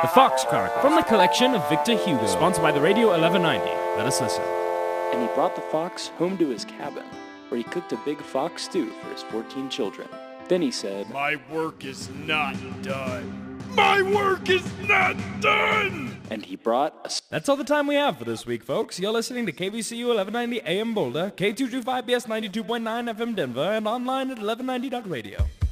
The Fox Cart, from the collection of Victor Hugo, sponsored by the Radio 1190. Let us listen. And he brought the fox home to his cabin, where he cooked a big fox stew for his 14 children. Then he said, "My work is not done. My work is not done!" And he brought a... That's all the time we have for this week, folks. You're listening to KVCU 1190 AM Boulder, K225BS 92.9 FM Denver, and online at 1190.radio.